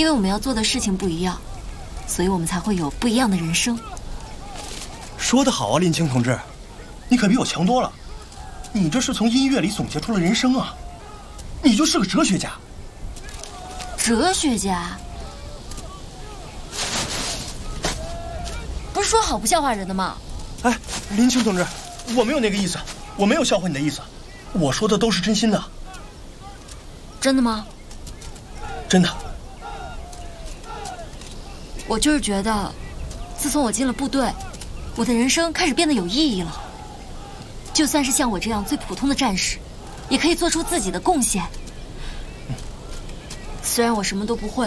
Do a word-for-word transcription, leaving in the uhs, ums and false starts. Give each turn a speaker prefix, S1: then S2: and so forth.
S1: 为我们要做的事情不一样，所以我们才会有不一样的人生。
S2: 说得好啊，林青同志，你可比我强多了。你这是从音乐里总结出了人生啊，你就是个哲学家。
S1: 哲学家？不是说好不笑话人的吗？
S2: 哎，林青同志，我没有那个意思，我没有笑话你的意思，我说的都是真心的。
S1: 真的吗？
S2: 真的。
S1: 我就是觉得，自从我进了部队，我的人生开始变得有意义了。就算是像我这样最普通的战士，也可以做出自己的贡献。虽然我什么都不会，